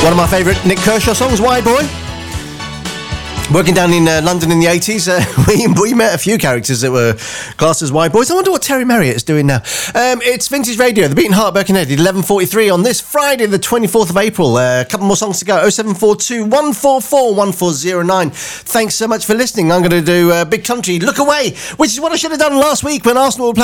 One of my favourite Nick Kershaw songs, Wide Boy. Working down in London in the 80s, we met a few characters that were classed as white boys. I wonder what Terry Marriott is doing now. It's Vintage Radio, the Beaten Heart Birkenhead, 11:43 on this Friday, the 24th of April. A couple more songs to go. 0742 144 1409. Thanks so much for listening. I'm going to do Big Country, Look Away, which is what I should have done last week when Arsenal were playing